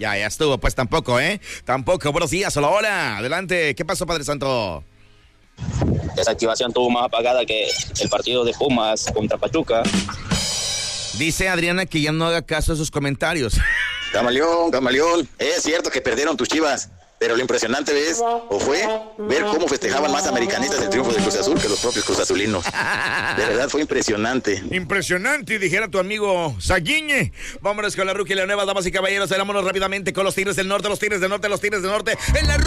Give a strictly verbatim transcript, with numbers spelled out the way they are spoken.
Ya, ya estuvo, pues tampoco, ¿eh? Tampoco. Buenos días, hola, hola. Adelante. ¿Qué pasó, Padre Santo? Esa activación tuvo más apagada que el partido de Pumas contra Pachuca. Dice Adriana que ya no haga caso a sus comentarios. Camaleón, camaleón, es cierto que perdieron tus Chivas, pero lo impresionante es, o fue, ver cómo festejaban más americanistas el triunfo de Cruz Azul que los propios cruzazulinos. De verdad fue impresionante. Impresionante, dijera tu amigo Saguiñe. Vámonos con la Rookie, la nueva, damas y caballeros. Vámonos rápidamente con los Tigres del Norte, los Tigres del Norte, los Tigres del Norte. En la